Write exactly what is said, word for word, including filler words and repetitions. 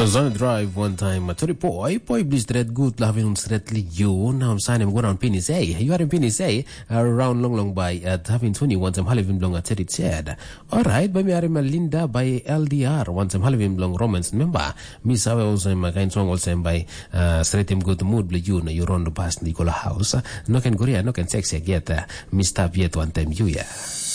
Zona Drive one time. Tori poi, poi blir rätt god lavin uns rätt lijon. Nam sign går on Pinny say. You are in Pinny say around long long by at having twenty one time halvin long at it said. All right, by me are Linda by L D R one time halvin long romance member. Miss Awe also my kind song also by uh straight him good mood blue you know you're on the past Nicola house. No can Korea, no can sexy get Mister Viet one time you yeah.